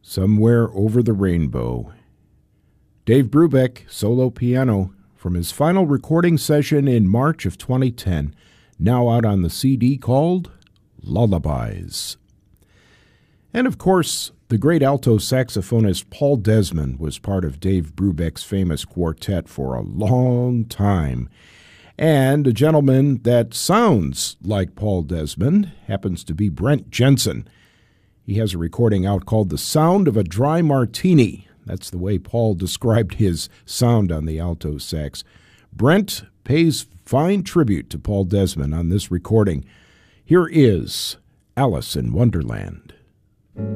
Somewhere Over the Rainbow. Dave Brubeck, solo piano, from his final recording session in March of 2010, now out on the CD called Lullabies. And of course, the great alto saxophonist Paul Desmond was part of Dave Brubeck's famous quartet for a long time. And a gentleman that sounds like Paul Desmond happens to be Brent Jensen. He has a recording out called The Sound of a Dry Martini. That's the way Paul described his sound on the alto sax. Brent pays fine tribute to Paul Desmond on this recording. Here is Alice in Wonderland.